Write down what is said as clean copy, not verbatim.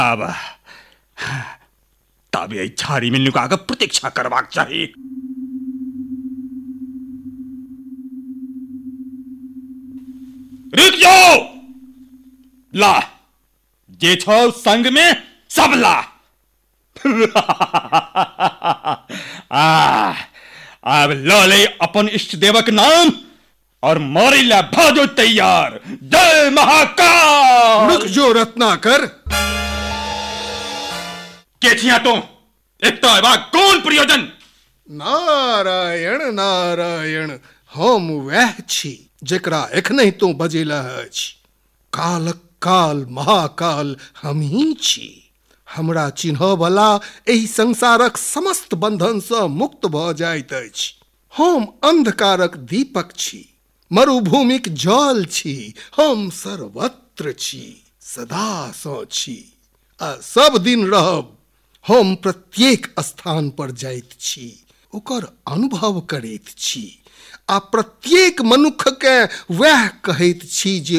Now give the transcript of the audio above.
अब तब यही छारी मिल्नुको आगे प्रतीक्षा करबाक चाही। रुक जाओ, ला जे छौ संग में सब ला। अब लले अपन इष्ट देवक नाम और मारे ला भाजो तैयार। जय महाकाल। रुक जो रत्नाकर, के छिया तो एक तो एबा कौन प्रयोजन? नारायण नारायण, हम वह छी जेकरा एखनहि तो बजेला अछि। कालक काल महाकाल हम ही छी। हमरा चिन्ह वाला एहि संसारक समस्त बंधन से मुक्त भ जाइत अछि। हम अंधकारक दीपक छी, मरुभूमिक जल छी। हम सर्वत्र छी, सदा सँ छी आ सब दिन रहब। हम प्रत्येक स्थान पर जाइत छी, ओकर अनुभव करैत छी आ प्रत्येक मनुख के वह कहैत छी जे